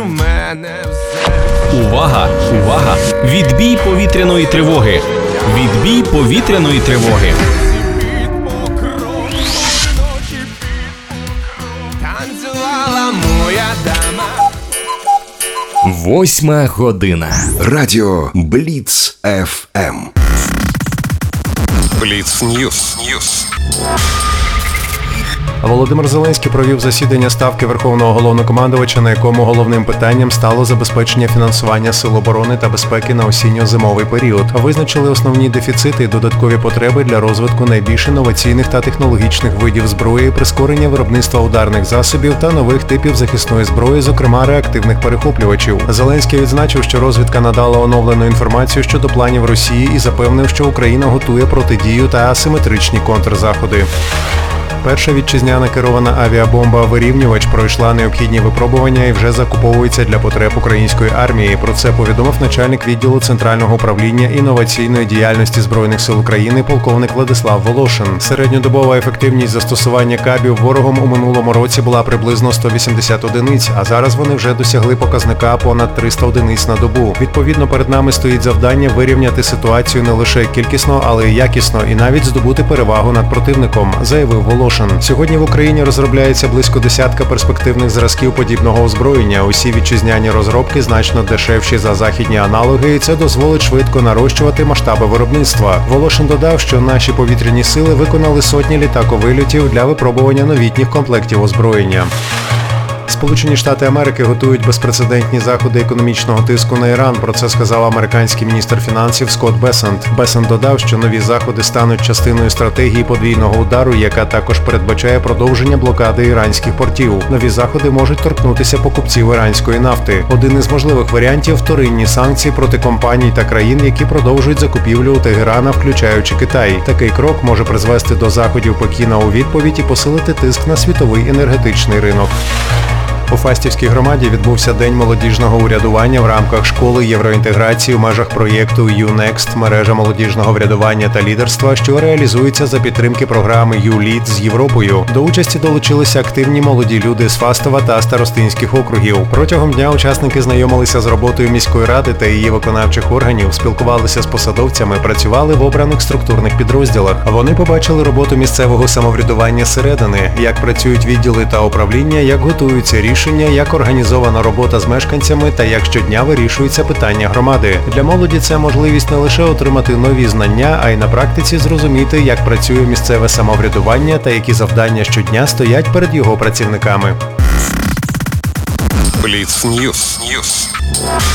в мене все. Увага! Увага! Відбій повітряної тривоги! Відбій повітряної тривоги! Танцювала моя дама. 8 година. Радіо Бліц ФМ. Бліц Ньюс. Володимир Зеленський провів засідання Ставки Верховного Головнокомандувача, на якому головним питанням стало забезпечення фінансування Сил оборони та безпеки на осінньо-зимовий період. Визначили основні дефіцити і додаткові потреби для розвитку найбільш інноваційних та технологічних видів зброї, прискорення виробництва ударних засобів та нових типів захисної зброї, зокрема реактивних перехоплювачів. Зеленський відзначив, що розвідка надала оновлену інформацію щодо планів Росії і запевнив, що Україна готує протидію та асиметричні контрзаходи. Перша вітчизняна керована авіабомба-вирівнювач пройшла необхідні випробування і вже закуповується для потреб української армії. Про це повідомив начальник відділу Центрального управління інноваційної діяльності Збройних сил України полковник Владислав Волошин. Середньодобова ефективність застосування кабів ворогом у минулому році була приблизно 180 одиниць, а зараз вони вже досягли показника понад 300 одиниць на добу. Відповідно, перед нами стоїть завдання вирівняти ситуацію не лише кількісно, але й якісно, і навіть здобути перевагу над противником, заявив Волошин. Сьогодні в Україні розробляється близько десятка перспективних зразків подібного озброєння. Усі вітчизняні розробки значно дешевші за західні аналоги, і це дозволить швидко нарощувати масштаби виробництва. Волошин додав, що наші повітряні сили виконали сотні літаковильотів для випробування новітніх комплектів озброєння. Сполучені Штати Америки готують безпрецедентні заходи економічного тиску на Іран. Про це сказав американський міністр фінансів Скотт Бесент. Бесент додав, що нові заходи стануть частиною стратегії подвійного удару, яка також передбачає продовження блокади іранських портів. Нові заходи можуть торкнутися покупців іранської нафти. Один із можливих варіантів – вторинні санкції проти компаній та країн, які продовжують закупівлю у Тегерана, включаючи Китай. Такий крок може призвести до заходів Пекіна у відповідь і посилити тиск на світовий енергетичний ринок. У Фастівській громаді відбувся День молодіжного урядування в рамках школи євроінтеграції в межах проєкту «U-Next» – мережа молодіжного врядування та лідерства, що реалізується за підтримки програми «U-Lead» з Європою. До участі долучилися активні молоді люди з Фастова та Старостинських округів. Протягом дня учасники знайомилися з роботою міської ради та її виконавчих органів, спілкувалися з посадовцями, працювали в обраних структурних підрозділах. Вони побачили роботу місцевого самоврядування зсередини, як працюють відділи та управління, як готуються рішення, як організована робота з мешканцями та як щодня вирішуються питання громади. Для молоді це можливість не лише отримати нові знання, а й на практиці зрозуміти, як працює місцеве самоврядування та які завдання щодня стоять перед його працівниками. Бліц Ньюс.